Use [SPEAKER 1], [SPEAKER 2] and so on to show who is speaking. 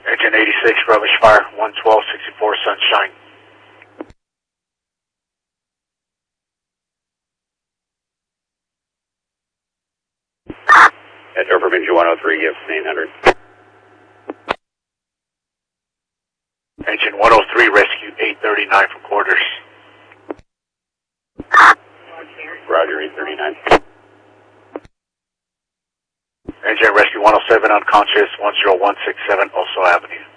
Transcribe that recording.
[SPEAKER 1] Engine 86, rubbish fire, 11264 Sunshine.
[SPEAKER 2] Metro from engine 103, give 900.
[SPEAKER 1] Engine 103, rescue 839 from quarters.
[SPEAKER 2] Roger, 839.
[SPEAKER 1] Engine rescue 107, unconscious, 10167 Oso Avenue.